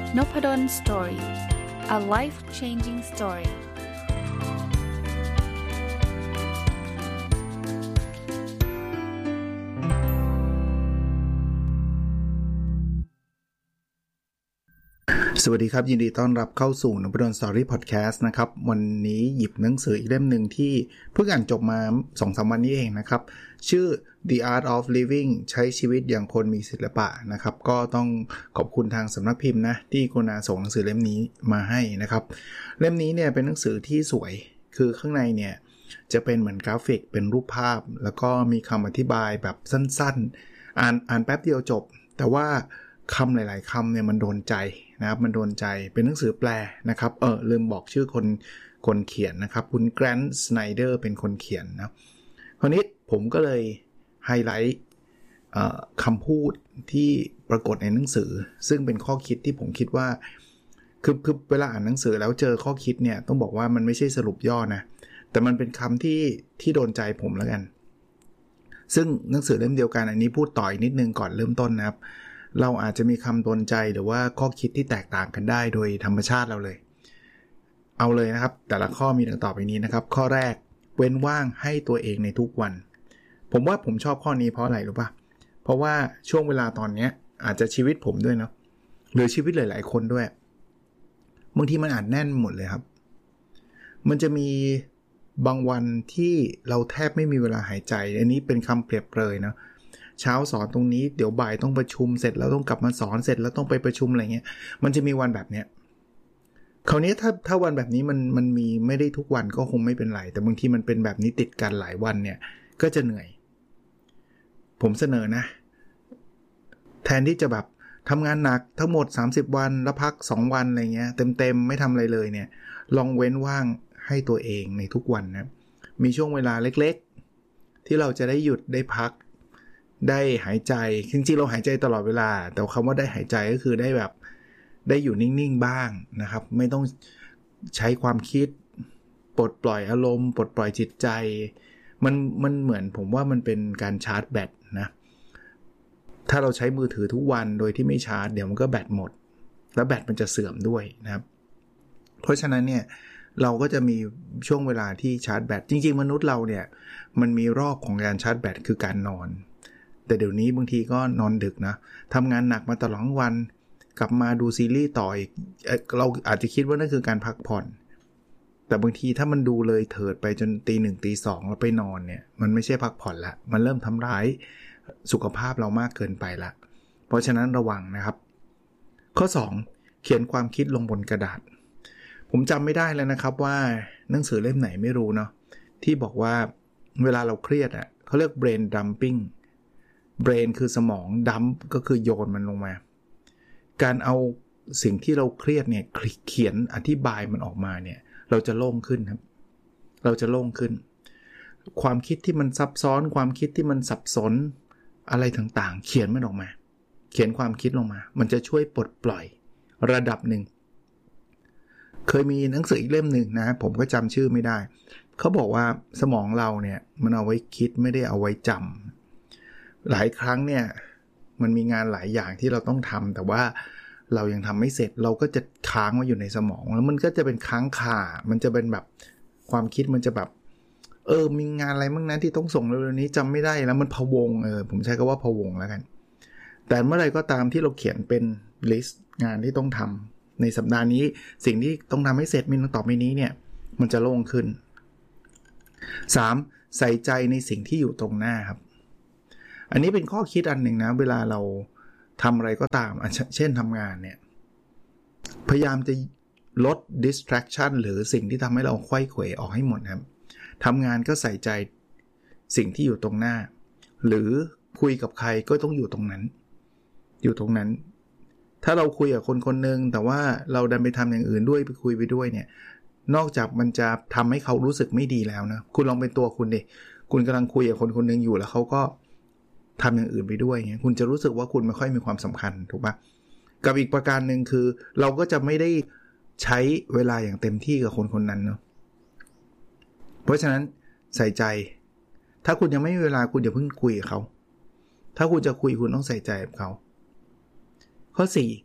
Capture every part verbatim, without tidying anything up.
Nopadon Story. A life-changing story. สวัสดีครับยินดีต้อนรับเข้าสู่นพดลสตอรี่พอดแคสต์นะครับวันนี้หยิบหนังสืออีกเล่มหนึ่งที่เพิ่งอ่านจบมา สองถึงสาม วันนี้เองนะครับชื่อ The Art of Living ใช้ชีวิตอย่างคนมีศิลปะนะครับก็ต้องขอบคุณทางสำนักพิมพ์นะที่กรุณาส่งหนังสือเล่มนี้มาให้นะครับเล่มนี้เนี่ยเป็นหนังสือที่สวยคือข้างในเนี่ยจะเป็นเหมือนกราฟิกเป็นรูปภาพแล้วก็มีคำอธิบายแบบสั้นๆอ่านอ่านแป๊บเดียวจบแต่ว่าคำหลายๆคำเนี่ยมันโดนใจนะครับมันโดนใจเป็นหนังสือแปลนะครับเออลืมบอกชื่อคนคนเขียนนะครับคุณแกรนท์สไนเดอร์เป็นคนเขียนนะคราวนี้ผมก็เลยไฮไลท์คำพูดที่ปรากฏในหนังสือซึ่งเป็นข้อคิดที่ผมคิดว่าคือคือเวลาอ่านหนังสือแล้วเจอข้อคิดเนี่ยต้องบอกว่ามันไม่ใช่สรุปย่อนะแต่มันเป็นคำที่ที่โดนใจผมแล้วกันซึ่งหนังสือเล่มเดียวกันอันนี้พูดต่ออีกนิดนึงก่อนเริ่มต้นนะครับเราอาจจะมีคำโดนใจหรือว่าข้อคิดที่แตกต่างกันได้โดยธรรมชาติเราเลยเอาเลยนะครับแต่ละข้อมีดังต่อไปนี้นะครับข้อแรกเว้นว่างให้ตัวเองในทุกวันผมว่าผมชอบข้อนี้เพราะอะไรรู้ป่ะเพราะว่าช่วงเวลาตอนนี้อาจจะชีวิตผมด้วยเนาะหรือชีวิตหลายๆคนด้วยบางทีมันอาจแน่นหมดเลยครับมันจะมีบางวันที่เราแทบไม่มีเวลาหายใจอันนี้เป็นคำเปรียบเปรยเนาะเช้าสอนตรงนี้เดี๋ยวบ่ายต้องประชุมเสร็จแล้วต้องกลับมาสอนเสร็จแล้วต้องไปประชุมอะไรเงี้ยมันจะมีวันแบบเนี้ยคราวนี้ถ้าถ้าวันแบบนี้มันมันมีไม่ได้ทุกวันก็คงไม่เป็นไรแต่บางทีมันเป็นแบบนี้ติดกันหลายวันเนี่ยก็จะเหนื่อยผมเสนอนะแทนที่จะแบบทำงานหนักทั้งหมดสามสิบวันแล้วพักสองวันอะไรเงี้ยเต็มๆไม่ทำอะไรเลยเนี่ยลองเว้นว่างให้ตัวเองในทุกวันนะมีช่วงเวลาเล็กๆที่เราจะได้หยุดได้พักได้หายใจจริงๆเราหายใจตลอดเวลาแต่คำว่าได้หายใจก็คือได้แบบได้อยู่นิ่งๆบ้างนะครับไม่ต้องใช้ความคิดปลดปล่อยอารมณ์ปลดปล่อยจิตใจมันมันเหมือนผมว่ามันเป็นการชาร์จแบตนะถ้าเราใช้มือถือทุกวันโดยที่ไม่ชาร์จเดี๋ยวมันก็แบตหมดแล้วแบตมันจะเสื่อมด้วยนะครับเพราะฉะนั้นเนี่ยเราก็จะมีช่วงเวลาที่ชาร์จแบตจริงๆมนุษย์เราเนี่ยมันมีรอบของการชาร์จแบตคือการนอนแต่เดี๋ยวนี้บางทีก็นอนดึกนะทำงานหนักมาตลอดวันกลับมาดูซีรีส์ต่ออีกเราอาจจะคิดว่านั่นคือการพักผ่อนแต่บางทีถ้ามันดูเลยเถิดไปจนตีหนึ่งตีสองแล้วไปนอนเนี่ยมันไม่ใช่พักผ่อนละมันเริ่มทำร้ายสุขภาพเรามากเกินไปละเพราะฉะนั้นระวังนะครับข้อสองเขียนความคิดลงบนกระดาษผมจำไม่ได้แล้วนะครับว่าหนังสือเล่มไหนไม่รู้เนาะที่บอกว่าเวลาเราเครียดอ่ะเขาเรียก brain dumping brain คือสมอง dump ก็คือโยนมันลงมาการเอาสิ่งที่เราเครียดเนี่ยเขียนอธิบายมันออกมาเนี่ยเราจะโล่งขึ้นครับเราจะโล่งขึ้นความคิดที่มันซับซ้อนความคิดที่มันสับสนอะไรต่างๆเขียนมันออกมาเขียนความคิดลงมามันจะช่วยปลดปล่อยระดับหนึ่งเคยมีหนังสืออีกเล่มหนึ่งนะผมก็จำชื่อไม่ได้เขาบอกว่าสมองเราเนี่ยมันเอาไว้คิดไม่ได้เอาไว้จำหลายครั้งเนี่ยมันมีงานหลายอย่างที่เราต้องทำแต่ว่าเรายังทำไม่เสร็จเราก็จะค้างไว้อยู่ในสมองแล้วมันก็จะเป็นค้างคามันจะเป็นแบบความคิดมันจะแบบเออมีงานอะไรบ้างนะที่ต้องส่งเร็วๆนี้จำไม่ได้แล้วมันพะวงเออผมใช้คำว่าพะวงแล้วกันแต่เมื่อไหร่ก็ตามที่เราเขียนเป็นลิสต์งานที่ต้องทำในสัปดาห์นี้สิ่งที่ต้องทำให้เสร็จมีต่อไปนี้เนี่ยมันจะโล่งขึ้นสามใส่ใจในสิ่งที่อยู่ตรงหน้าครับอันนี้เป็นข้อคิดอันหนึ่งนะเวลาเราทำอะไรก็ตามเช่นทำงานเนี่ยพยายามจะลด distraction หรือสิ่งที่ทำให้เราไขว้เขวออกให้หมดครับทำงานก็ใส่ใจสิ่งที่อยู่ตรงหน้าหรือคุยกับใครก็ต้องอยู่ตรงนั้นอยู่ตรงนั้นถ้าเราคุยกับคนคนนึงแต่ว่าเราดันไปทำอย่างอื่นด้วยไปคุยไปด้วยเนี่ยนอกจากมันจะทำให้เขารู้สึกไม่ดีแล้วนะคุณลองเป็นตัวคุณดิคุณกำลังคุยกับคนคนนึงอยู่แล้วเขาก็ทำอย่างอื่นไปด้วยเงี้ยคุณจะรู้สึกว่าคุณไม่ค่อยมีความสำคัญถูกปะกับอีกประการหนึ่งคือเราก็จะไม่ได้ใช้เวลาอย่างเต็มที่กับคนคนนั้นเนาะเพราะฉะนั้นใส่ใจถ้าคุณยังไม่มีเวลาคุณอย่าเพิ่งคุยกับเขาถ้าคุณจะคุยคุณต้องใส่ใจกับเขาข้อสี่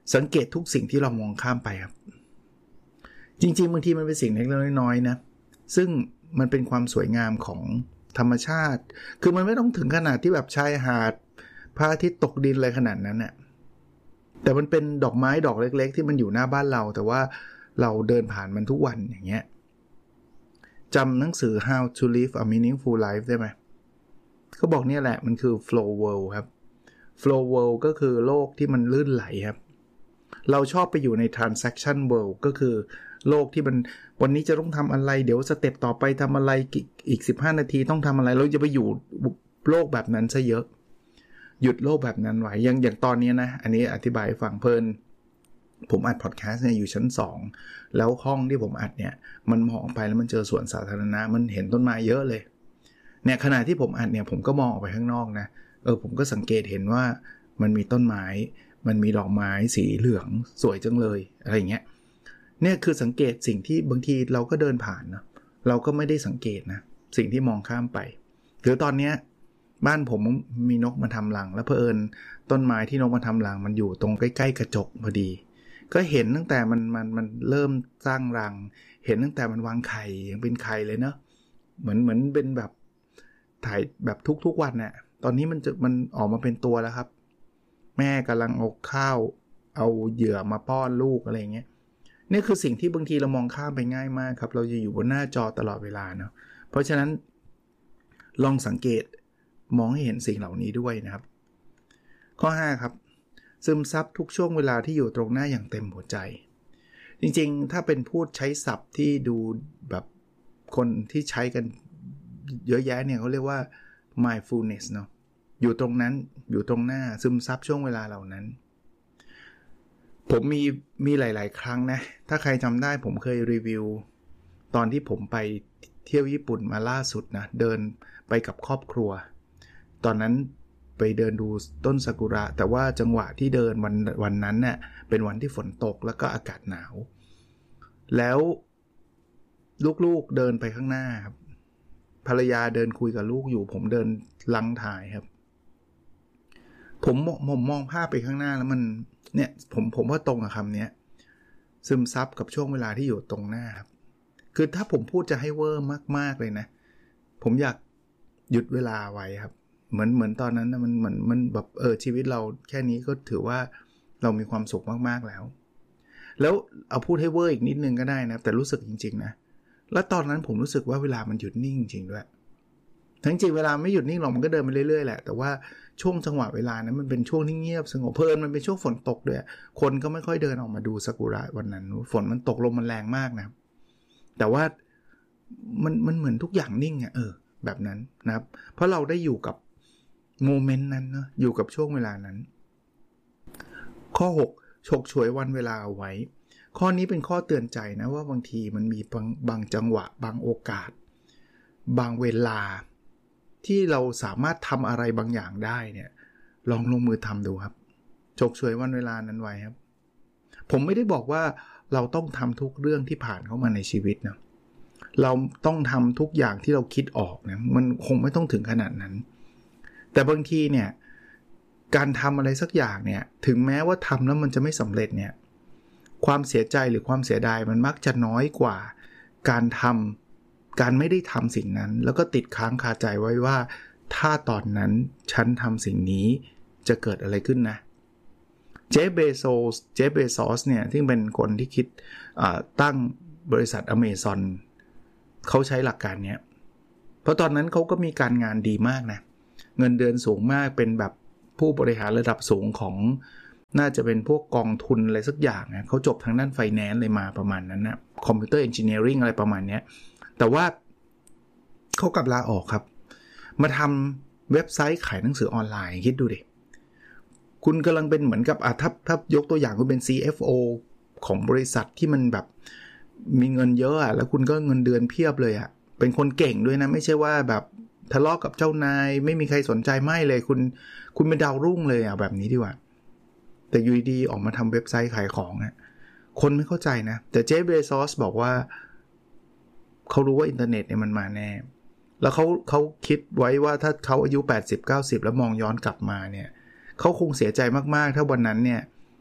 สังเกตทุกสิ่งที่เรามองข้ามไปครับจริงๆบางทีมันเป็นสิ่งเล็กๆน้อยๆนะซึ่งมันเป็นความสวยงามของธรรมชาติคือมันไม่ต้องถึงขนาดที่แบบชายหาดพระอาทิตย์ตกดินอะไรขนาดนั้นน่ะแต่มันเป็นดอกไม้ดอกเล็กๆที่มันอยู่หน้าบ้านเราแต่ว่าเราเดินผ่านมันทุกวันอย่างเงี้ยจำหนังสือ How to Live a Meaningful Life ได้ไหมเขาบอกเนี่ยแหละมันคือ Flow World ครับ Flow World ก็คือโลกที่มันลื่นไหลครับเราชอบไปอยู่ใน Transaction World ก็คือโลกที่มันวันนี้จะต้องทำอะไรเดี๋ยวสเต็ปต่อไปทำอะไรอีกสิบห้านาทีต้องทำอะไรเราจะไปอยู่โลกแบบนั้นซะเยอะหยุดโลกแบบนั้นไว้อย่างอย่างตอนนี้นะอันนี้อธิบายให้ฟังเพิ่นผมอัดพอดแคสต์เนี่ยอยู่ชั้นสองแล้วห้องที่ผมอัดเนี่ยมันมองไปแล้วมันเจอสวนสาธารณะมันเห็นต้นไม้เยอะเลยเนี่ยขณะที่ผมอัดเนี่ยผมก็มองออกไปข้างนอกนะเออผมก็สังเกตเห็นว่ามันมีต้นไม้มันมีดอกไม้สีเหลืองสวยจังเลยอะไรอย่างเงี้ยเนี่ยคือสังเกตสิ่งที่บางทีเราก็เดินผ่านนะเราก็ไม่ได้สังเกตนะสิ่งที่มองข้ามไปหรือตอนเนี้ยบ้านผมมีนกมาทำรังแล้วเผอิญต้นไม้ที่นกมาทำรังมันอยู่ตรงใกล้ๆกระจกพอดีก็เห็นตั้งแต่มันมันมันเริ่มสร้างรังเห็นตั้งแต่มันวางไข่ยังเป็นไข่เลยเนาะเหมือนเหมือนเป็นแบบถ่ายแบบทุกๆวันน่ะตอนนี้มันจะมันออกมาเป็นตัวแล้วครับแม่กำลังเอาข้าวเอาเหยื่อมาป้อนลูกอะไรเงี้ยนี่คือสิ่งที่บางทีเรามองข้ามไปง่ายมากครับเราจะอยู่บนหน้าจอตลอดเวลาเนาะเพราะฉะนั้นลองสังเกตมองให้เห็นสิ่งเหล่านี้ด้วยนะครับข้อห้าครับซึมซับทุกช่วงเวลาที่อยู่ตรงหน้าอย่างเต็มหัวใจจริงๆถ้าเป็นพูดใช้ศัพท์ที่ดูแบบคนที่ใช้กันเยอะแยะเนี่ยเขาเรียกว่า mindfulness เนาะอยู่ตรงนั้นอยู่ตรงหน้าซึมซับช่วงเวลาเหล่านั้นผมมีมีหลายๆครั้งนะถ้าใครจำได้ผมเคยรีวิวตอนที่ผมไปเที่ยวญี่ปุ่นมาล่าสุดนะเดินไปกับครอบครัวตอนนั้นไปเดินดูต้นซากุระแต่ว่าจังหวะที่เดินวันวันนั้นเน่ะเป็นวันที่ฝนตกแล้วก็อากาศหนาวแล้วลูกๆเดินไปข้างหน้าครับภรรยาเดินคุยกับลูกอยู่ผมเดินลังถ่ายครับผมผมมองภาพไปข้างหน้าแล้วมันเนี่ยผมผมว่าตรงกับคำนี้ซึมซับกับช่วงเวลาที่อยู่ตรงหน้าครับคือถ้าผมพูดจะให้เวอร์มากๆเลยนะผมอยากหยุดเวลาไว้ครับเหมือนเหมือนตอนนั้นนะมันเหมือนมันแบบเออชีวิตเราแค่นี้ก็ถือว่าเรามีความสุขมากๆแล้วแล้วเอาพูดให้เวอร์อีกนิดนึงก็ได้นะแต่รู้สึกจริงๆนะแล้วตอนนั้นผมรู้สึกว่าเวลามันหยุดนิ่งจริงด้วยทั้งจริงเวลาไม่หยุดนิ่งหรอกมันก็เดินไปเรื่อยๆแหละแต่ว่าช่วงจังหวะเวลานั้นมันเป็นช่วงที่เงียบสงบเพลินมันเป็นช่วงฝนตกด้วยคนก็ไม่ค่อยเดินออกมาดูซากุระวันนั้นฝนมันตกลมมันแรงมากนะแต่ว่ามันมันเหมือนทุกอย่างนิ่งอ่ะเออแบบนั้นนะครับเพราะเราได้อยู่กับโมเมนต์นั้นเนาะอยู่กับช่วงเวลานั้นข้อหกฉกฉวยวันเวลาเอาไว้ข้อนี้เป็นข้อเตือนใจนะว่าบางทีมันมีบางบางจังหวะบางโอกาสบางเวลาที่เราสามารถทำอะไรบางอย่างได้เนี่ยลองลงมือทำดูครับฉกฉวยวันเวลานั้นไว้ครับผมไม่ได้บอกว่าเราต้องทำทุกเรื่องที่ผ่านเข้ามาในชีวิตนะเราต้องทำทุกอย่างที่เราคิดออกนะมันคงไม่ต้องถึงขนาดนั้นแต่บางทีเนี่ยการทำอะไรสักอย่างเนี่ยถึงแม้ว่าทำแล้วมันจะไม่สำเร็จเนี่ยความเสียใจหรือความเสียดายมันมักจะน้อยกว่าการทำการไม่ได้ทำสิ่งนั้นแล้วก็ติดค้างคาใจไว้ว่าถ้าตอนนั้นฉันทำสิ่งนี้จะเกิดอะไรขึ้นนะเจฟ เบโซสเจฟ เบซอสเนี่ยที่เป็นคนที่คิดตั้งบริษัท Amazon เขาใช้หลักการนี้เพราะตอนนั้นเขาก็มีการงานดีมากนะเงินเดือนสูงมากเป็นแบบผู้บริหารระดับสูงของน่าจะเป็นพวกกองทุนอะไรสักอย่างนะเขาจบทางด้านไฟแนนซ์เลยมาประมาณนั้นนะคอมพิวเตอร์เอนจิเนียริงอะไรประมาณนี้แต่ว่าเขากลับลาออกครับมาทำเว็บไซต์ขายหนังสือออนไลน์คิดดูดิคุณกำลังเป็นเหมือนกับอ่ะถ้าถ้ายกตัวอย่างคุณเป็น ซี เอฟ โอ ของบริษัทที่มันแบบมีเงินเยอะอ่ะแล้วคุณก็เงินเดือนเพียบเลยอ่ะเป็นคนเก่งด้วยนะไม่ใช่ว่าแบบทะเลาะกับเจ้านายไม่มีใครสนใจไม่เลยคุณคุณเป็นดาวรุ่งเลยอ่ะแบบนี้ดีกว่าแต่อยู่ดีๆออกมาทำเว็บไซต์ขายของอ่ะคนไม่เข้าใจนะแต่เจฟ เบซอสบอกว่าเขารู้ว่าอินเทอร์เน็ตเนี่ยมันมาแน่แล้วเขาเขาคิดไว้ว่าถ้าเขาอายุแปดสิบ เก้าสิบแล้วมองย้อนกลับมาเนี่ยเขาคงเสียใจมากๆถ้าวันนั้นเนี่ย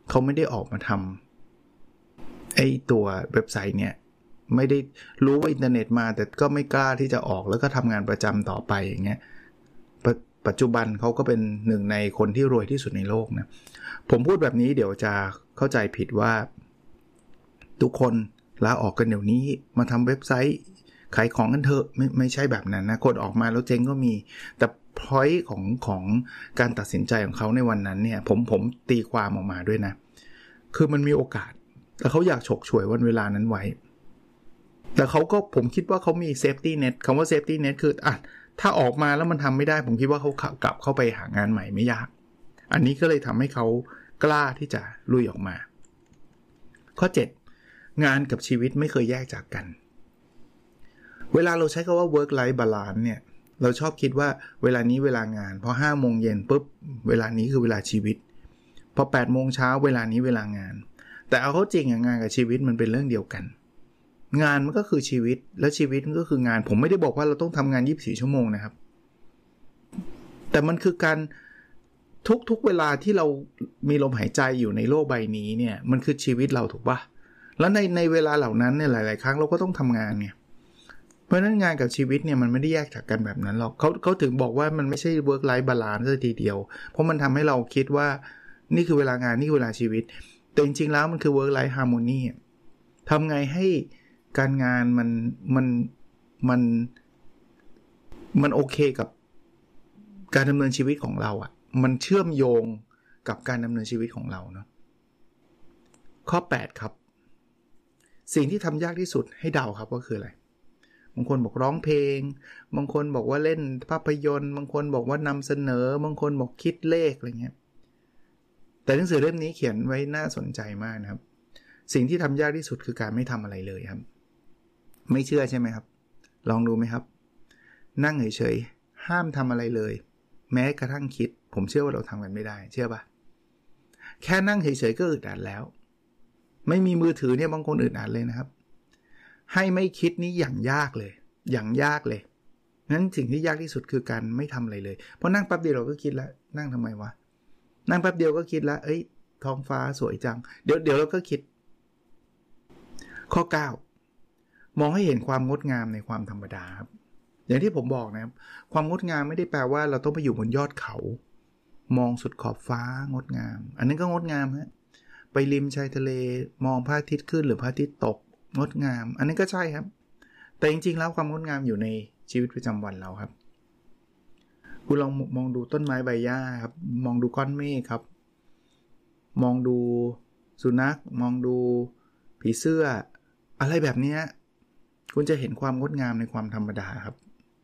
เขาไม่ได้ออกมาทำไอ้ตัวเว็บไซต์เนี่ยไม่ได้รู้ว่าอินเทอร์เน็ตมาแต่ก็ไม่กล้าที่จะออกแล้วก็ทำงานประจำต่อไปอย่างเงี้ยปัจจุบันเขาก็เป็นหนึ่งในคนที่รวยที่สุดในโลกนะผมพูดแบบนี้เดี๋ยวจะเข้าใจผิดว่าทุกคนลาออกกันเดี๋ยวนี้มาทำเว็บไซต์ขายของกันเถอะไม่ไม่ใช่แบบนั้นนะคนออกมาแล้วเจ๊งก็มีแต่พอยต์ของของการตัดสินใจของเขาในวันนั้นเนี่ยผมผมตีความออกมาด้วยนะคือมันมีโอกาสแต่เขาอยากฉกฉวยวันเวลานั้นไว้แต่เขาก็ผมคิดว่าเขามีเซฟตี้เน็ตคำว่าเซฟตี้เน็ตคืออ่ะถ้าออกมาแล้วมันทำไม่ได้ผมคิดว่าเขากลับเข้าไปหางานใหม่ไม่ยากอันนี้ก็เลยทำให้เขากล้าที่จะลุยออกมาข้อเจ็ดงานกับชีวิตไม่เคยแยกจากกันเวลาเราใช้คำว่า work life balance เนี่ยเราชอบคิดว่าเวลานี้เวลางานพอห้าโมงเย็นปุ๊บเวลานี้คือเวลาชีวิตพอแปดโมงเช้าเวลานี้เวลางานแต่เอาเข้าจริงงานกับชีวิตมันเป็นเรื่องเดียวกันงานมันก็คือชีวิตและชีวิตมันก็คืองานผมไม่ได้บอกว่าเราต้องทำงานยี่สิบสี่ชั่วโมงนะครับแต่มันคือการทุกๆเวลาที่เรามีลมหายใจอยู่ในโลกใบนี้เนี่ยมันคือชีวิตเราถูกป่ะแล้วในในเวลาเหล่านั้นเนี่ยหลายๆครั้งเราก็ต้องทำงานไงเพราะนั้นงานกับชีวิตเนี่ยมันไม่ได้แยกจากกันแบบนั้นหรอกเขาเขาถึงบอกว่ามันไม่ใช่ work life balance ซะทีเดียวเพราะมันทำให้เราคิดว่านี่คือเวลางานนี่คือเวลาชีวิตแต่จริงๆแล้วมันคือ work life harmony ทำไงให้การงานมันมันมันมันโอเคกับการดำเนินชีวิตของเราอ่ะมันเชื่อมโยงกับการดำเนินชีวิตของเราเนาะข้อแปดครับสิ่งที่ทำยากที่สุดให้เดาครับว่าคืออะไรบางคนบอกร้องเพลงบางคนบอกว่าเล่นภาพยนตร์บางคนบอกว่านำเสนอบางคนบอกคิดเลขอะไรเงี้ยแต่หนังสือเล่มนี้เขียนไว้น่าสนใจมากนะครับสิ่งที่ทำยากที่สุดคือการไม่ทำอะไรเลยครับไม่เชื่อใช่ไหมครับลองดูไหมครับนั่งเฉยๆห้ามทำอะไรเลยแม้กระทั่งคิดผมเชื่อว่าเราทำกันไม่ได้เชื่อป่ะแค่นั่งเฉยๆก็อึดอัดแล้วไม่มีมือถือเนี่ยบางคนอึดอัดเลยนะครับให้ไม่คิดนี้อย่างยากเลยอย่างยากเลยงั้นสิ่งที่ยากที่สุดคือการไม่ทำอะไรเลยเพราะนั่งแป๊บเดียวเราก็คิดแล้วนั่งทำไมวะนั่งแป๊บเดียวก็คิดแล้วเอ้ยท้องฟ้าสวยจังเดี๋ยวเดี๋ยวเราก็คิดข้อเก้ามองให้เห็นความงดงามในความธรรมดาครับอย่างที่ผมบอกนะครับความงดงามไม่ได้แปลว่าเราต้องไปอยู่บนยอดเขามองสุดขอบฟ้างดงามอันนั้นก็งดงามฮะไปริมชายทะเลมองพระอาทิตย์ขึ้นหรือพระอาทิตย์ตกงดงามอันนั้นก็ใช่ครับแต่จริงๆแล้วความงดงามอยู่ในชีวิตประจำวันเราครับคุณลองมองดูต้นไม้ใบหญ้าครับมองดูก้อนเมฆครับมองดูสุนัขมองดูผีเสื้ออะไรแบบนี้คุณจะเห็นความงดงามในความธรรมดาครับ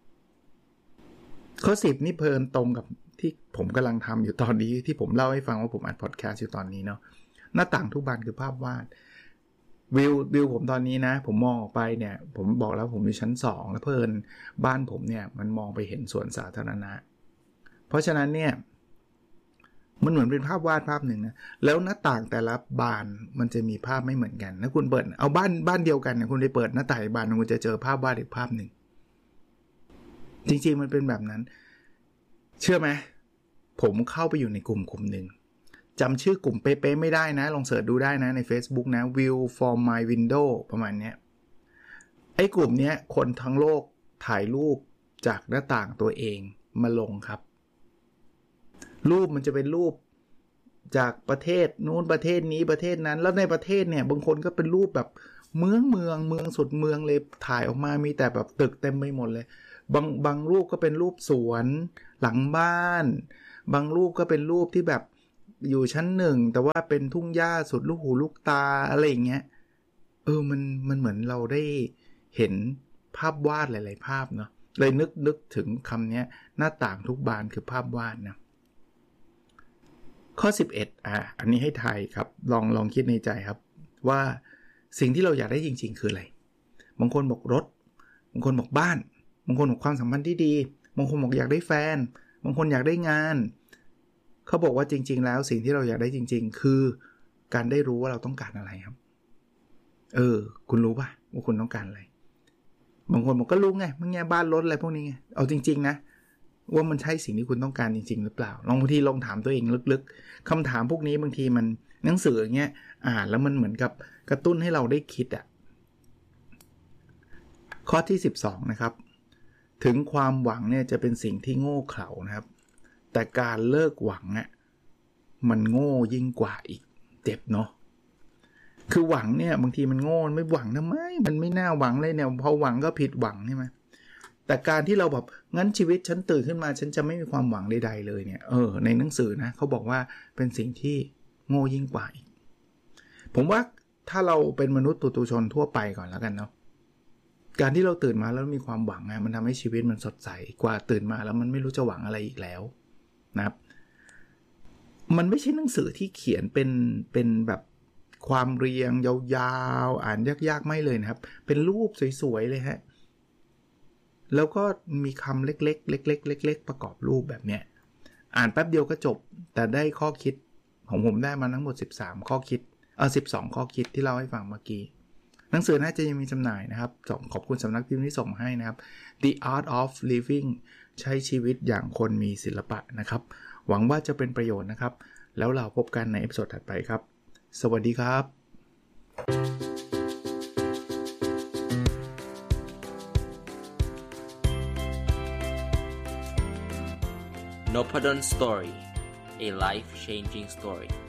ข้อสิบนี่เพลินตรงกับที่ผมกำลังทำอยู่ตอนนี้ที่ผมเล่าให้ฟังว่าผมอัดพอดแคสต์อยู่ตอนนี้เนาะหน้าต่างทุกบานคือภาพวาดวิววิวผมตอนนี้นะผมมองออกไปเนี่ยผมบอกแล้วผมอยู่ชั้นสองแล้วเพลินบ้านผมเนี่ยมันมองไปเห็นสวนสาธารณะเพราะฉะนั้นเนี่ยมันเหมือนเป็นภาพวาดภาพหนึ่งนะแล้วหน้าต่างแต่ละบานมันจะมีภาพไม่เหมือนกันนะคุณเปิดเอาบ้านบ้านเดียวกันนะคุณไปเปิดหน้าต่างบานคุณจะเจอภาพวาดอีกภาพหนึ่งจริงๆมันเป็นแบบนั้นเชื่อไหมผมเข้าไปอยู่ในกลุ่มกลุ่มหนึ่งจำชื่อกลุ่มเป๊ะๆไม่ได้นะลองเสิร์ชดูได้นะใน Facebook นะ View from my window ประมาณนี้ไอ้กลุ่มนี้คนทั้งโลกถ่ายรูปจากหน้าต่างตัวเองมาลงครับรูปมันจะเป็นรูปจากประเทศนู้นประเทศนี้ประเทศนั้นแล้วในประเทศเนี่ยบางคนก็เป็นรูปแบบเมืองเมืองเมืองสุดเมืองเลยถ่ายออกมามีแต่แบบตึกเต็มไปหมดเลยบางบางรูปก็เป็นรูปสวนหลังบ้านบางรูปก็เป็นรูปที่แบบอยู่ชั้นหนึ่งแต่ว่าเป็นทุ่งหญ้าสุดลูกหูลูกตาอะไรอย่างเงี้ยเออมันมันเหมือนเราได้เห็นภาพวาดหลายๆภาพเนาะเลยนึกนึกถึงคำนี้หน้าต่างทุกบานคือภาพวาดนะข้อสิบเอ็ดอ่ะอันนี้ให้ทายครับลองลองคิดในใจครับว่าสิ่งที่เราอยากได้จริงๆคืออะไรบางคนบอกรถบางคนบอกบ้านบางคนบอกความสัมพันธ์ที่ดีบางคนบอกอยากได้แฟนบางคนอยากได้งานเขาบอกว่าจริงๆแล้วสิ่งที่เราอยากได้จริงๆคือการได้รู้ว่าเราต้องการอะไรครับเออคุณรู้ป่ะว่าคุณต้องการอะไรบางคนบอกก็รู้ไงมึงไงบ้านรถอะไรพวกนี้ไงเอาจริงๆนะว่ามันใช่สิ่งที่คุณต้องการจริงๆหรือเปล่าลองบางทีลองถามตัวเองลึกๆคำถามพวกนี้บางทีมันหนังสืออย่างเงี้ยอ่านแล้วมันเหมือนกับกระตุ้นให้เราได้คิดอ่ะข้อที่สิบสองนะครับถึงความหวังเนี่ยจะเป็นสิ่งที่โง่เขลานะครับแต่การเลิกหวังอ่ะมันโง่ยิ่งกว่าอีกเจ็บเนาะคือหวังเนี่ยบางทีมันโง่ไม่หวังทำไมมันไม่น่าหวังเลยเนี่ยพอหวังก็ผิดหวังใช่ไหมแต่การที่เราแบบงั้นชีวิตฉันตื่นขึ้นมาฉันจะไม่มีความหวังใดๆเลยเนี่ยเออในหนังสือนะเขาบอกว่าเป็นสิ่งที่โง่ยิ่งกว่าอีกผมว่าถ้าเราเป็นมนุษย์ปุถุชนทั่วไปก่อนแล้วกันเนาะการที่เราตื่นมาแล้วมีความหวังนะมันทำให้ชีวิตมันสดใสกว่าตื่นมาแล้วมันไม่รู้จะหวังอะไรอีกแล้วนะครับมันไม่ใช่หนังสือที่เขียนเป็นเป็นแบบความเรียงยาวๆอ่านยากๆไม่เลยนะครับเป็นรูปสวยๆเลยฮะแล้วก็มีคำเล็กๆเล็กๆเล็กๆประกอบรูปแบบเนี้ยอ่านแป๊บเดียวก็จบแต่ได้ข้อคิดของผมได้มาทั้งหมดสิบสามข้อคิดเออสิบสองข้อคิดที่เล่าให้ฟังเมื่อกี้หนังสือน่าจะยังมีจำหน่ายนะครับขอบคุณสำนักพิมพ์ที่ส่งมาให้นะครับ The Art of Living ใช้ชีวิตอย่างคนมีศิลปะนะครับหวังว่าจะเป็นประโยชน์นะครับแล้วเราพบกันในเอพิโซดถัดไปครับสวัสดีครับ Nopadon Story, a life-changing story.